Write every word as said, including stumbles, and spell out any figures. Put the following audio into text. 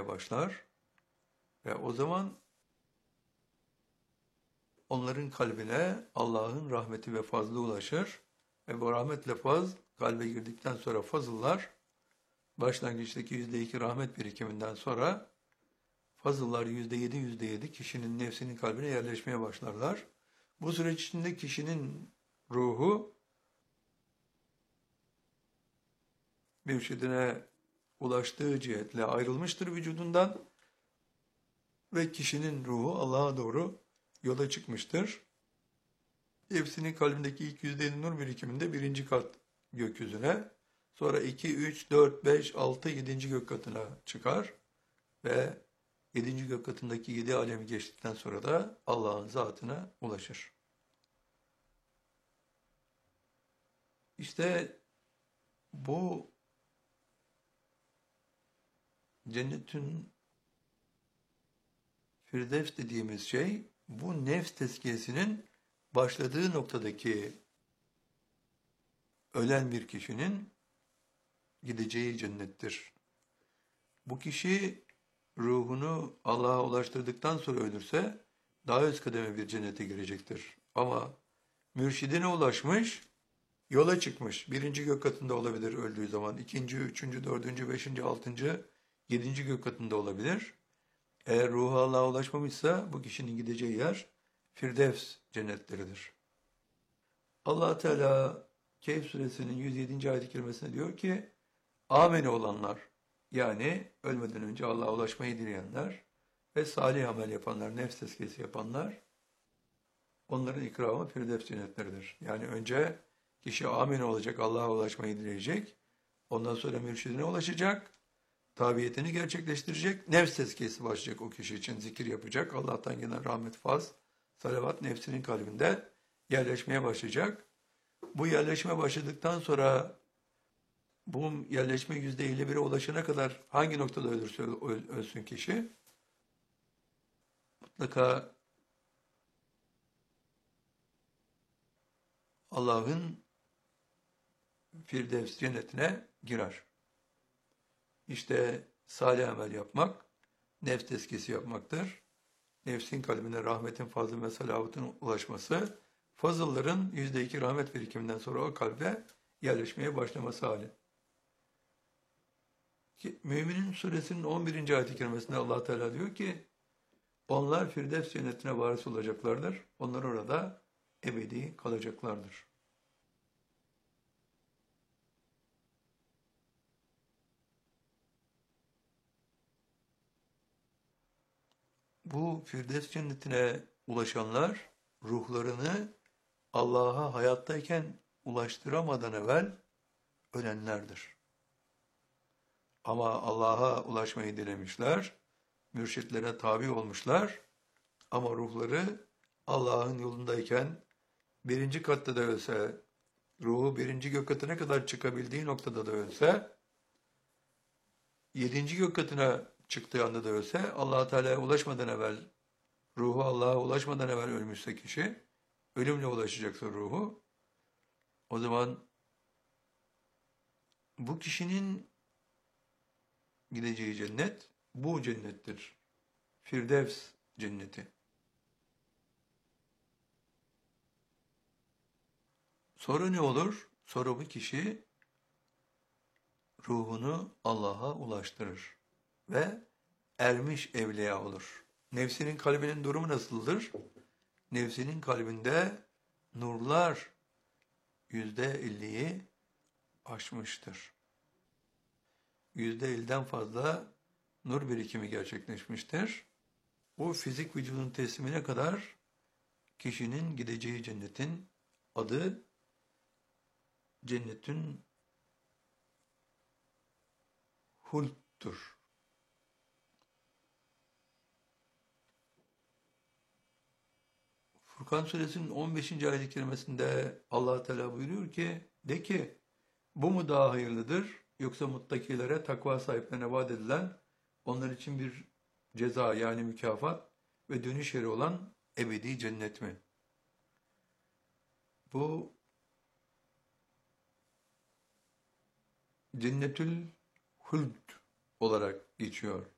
yerleşmeye başlar ve o zaman onların kalbine Allah'ın rahmeti ve fazlı ulaşır ve bu rahmetle fazl kalbe girdikten sonra fazıllar başlangıçtaki yüzde iki rahmet birikiminden sonra fazıllar yüzde yedi yüzde yedi kişinin nefsinin kalbine yerleşmeye başlarlar. Bu süreç içinde kişinin ruhu mürşidine ulaştığı cihetle ayrılmıştır vücudundan ve kişinin ruhu Allah'a doğru yola çıkmıştır. Nefsinin kalbindeki ilk yüzde yedi nur birikiminde birinci kat gökyüzüne, sonra iki, üç, dört, beş, altı, yedinci gök katına çıkar ve yedinci gök katındaki yedi alemi geçtikten sonra da Allah'ın zatına ulaşır. İşte bu Cennetün Firdevs dediğimiz şey, bu nefs tezkiyesinin başladığı noktadaki ölen bir kişinin gideceği cennettir. Bu kişi ruhunu Allah'a ulaştırdıktan sonra ölürse daha üst kademe bir cennete girecektir. Ama mürşidine ulaşmış, yola çıkmış. Birinci gök katında olabilir öldüğü zaman. İkinci, üçüncü, dördüncü, beşinci, altıncı, yedinci gök katında olabilir. Eğer ruhu Allah'a ulaşmamışsa bu kişinin gideceği yer Firdevs cennetleridir. Allah Teala Kehf suresinin yüz yedinci ayet-i kerimesinde diyor ki, amene olanlar, yani ölmeden önce Allah'a ulaşmayı dileyenler ve salih amel yapanlar, nefs tezkiyesi yapanlar, onların ikramı Firdevs cennetleridir. Yani önce kişi amene olacak, Allah'a ulaşmayı dileyecek, ondan sonra mürşidine ulaşacak, tabiyetini gerçekleştirecek, nefs tezkiyesi başlayacak o kişi için, zikir yapacak, Allah'tan gelen rahmet, faz, salavat nefsinin kalbinde yerleşmeye başlayacak. Bu yerleşme başladıktan sonra bu yerleşme yüzde elli bire ulaşana kadar hangi noktada ölürse ölsün kişi, mutlaka Allah'ın Firdevs cennetine girer. İşte salih amel yapmak, nefs tezkiyesi yapmaktır. Nefsin kalbine rahmetin, fazıl ve salavatın ulaşması, fazılların yüzde iki rahmet birikiminden sonra o kalbe yerleşmeye başlaması hali. Ki, Müminin suresinin on birinci ayet-i kerimesinde Allah Teala diyor ki, onlar Firdevs cennetine varis olacaklardır. Onlar orada ebedi kalacaklardır. Bu Firdevs cennetine ulaşanlar ruhlarını Allah'a hayattayken ulaştıramadan evvel ölenlerdir. Ama Allah'a ulaşmayı dilemişler, mürşitlere tabi olmuşlar ama ruhları Allah'ın yolundayken birinci katta da ölse, ruhu birinci gök katına kadar çıkabildiği noktada da ölse, yedinci gök katına çıktığı anda da ölse, Allah-u Teala'ya ulaşmadan evvel, ruhu Allah'a ulaşmadan evvel ölmüşse kişi, ölümle ulaşacaksa ruhu, o zaman bu kişinin gideceği cennet, bu cennettir. Firdevs cenneti. Sonra ne olur? Sonra bu kişi ruhunu Allah'a ulaştırır ve ermiş evliya olur. Nefsinin kalbinin durumu nasıldır? Nefsinin kalbinde nurlar yüzde elliyi aşmıştır. Yüzde elliden fazla nur birikimi gerçekleşmiştir. Bu fizik vücudun teslimine kadar kişinin gideceği cennetin adı Cennetün Hult'tur. Furkan suresinin on beşinci ayet-i kerimesinde Allah Teala buyuruyor ki, de ki, bu mu daha hayırlıdır, yoksa muttakilere, takva sahiplerine vaat edilen, onlar için bir ceza yani mükafat ve dönüş yeri olan ebedi cennet mi? Bu Cennetül Huld olarak geçiyor.